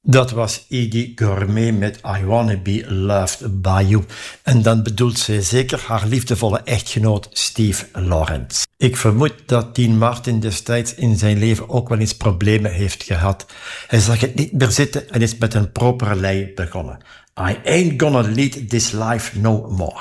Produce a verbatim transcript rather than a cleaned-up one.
Dat was Edie Gourmet met I Wanna Be Loved By You. En dan bedoelt zij zeker haar liefdevolle echtgenoot Steve Lawrence. Ik vermoed dat Dean Martin destijds in zijn leven ook wel eens problemen heeft gehad. Hij zag het niet meer zitten en is met een propere lei begonnen. I ain't gonna lead this life no more.